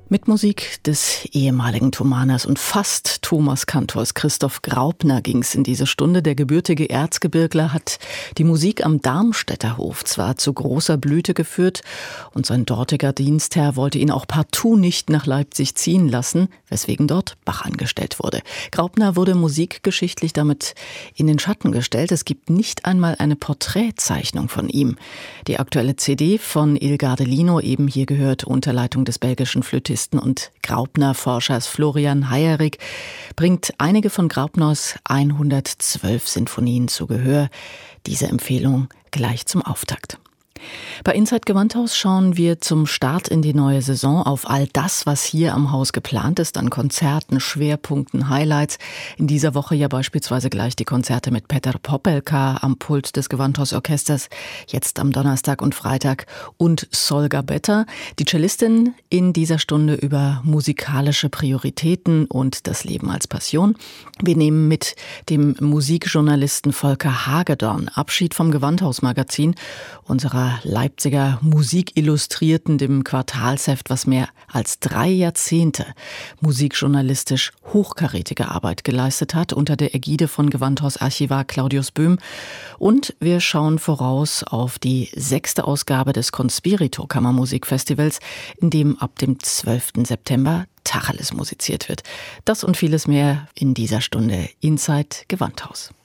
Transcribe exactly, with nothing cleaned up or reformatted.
Mit Musik des ehemaligen Thomaners und fast Thomaskantors Christoph Graupner ging es in diese Stunde. Der gebürtige Erzgebirgler hat die Musik am Darmstädter Hof zwar zu großer Blüte geführt und sein dortiger Dienstherr wollte ihn auch partout nicht nach Leipzig ziehen lassen, weswegen dort Bach angestellt wurde. Graupner wurde musikgeschichtlich damit in den Schatten gestellt. Es gibt nicht einmal eine Porträtzeichnung von ihm. Die aktuelle C D von Il Gardelino, eben hier gehört, unter Leitung des belgischen Flötisten und Graupner-Forschers Florian Heyerik, bringt einige von Graupners hundertzwölf Sinfonien zu Gehör. Diese Empfehlung gleich zum Auftakt. Bei Inside Gewandhaus schauen wir zum Start in die neue Saison auf all das, was hier am Haus geplant ist, an Konzerten, Schwerpunkten, Highlights. In dieser Woche ja beispielsweise gleich die Konzerte mit Petr Popelka am Pult des Gewandhausorchesters, jetzt am Donnerstag und Freitag, und Solga Beta, die Cellistin, in dieser Stunde über musikalische Prioritäten und das Leben als Passion. Wir nehmen mit dem Musikjournalisten Volker Hagedorn Abschied vom Gewandhausmagazin, unserer Leipziger Musikillustrierten, dem Quartalsheft, was mehr als drei Jahrzehnte musikjournalistisch hochkarätige Arbeit geleistet hat, unter der Ägide von Gewandhausarchivar Claudius Böhm. Und wir schauen voraus auf die sechste Ausgabe des Conspirito Kammermusikfestivals, in dem ab dem zwölften September Tacheles musiziert wird. Das und vieles mehr in dieser Stunde Inside Gewandhaus.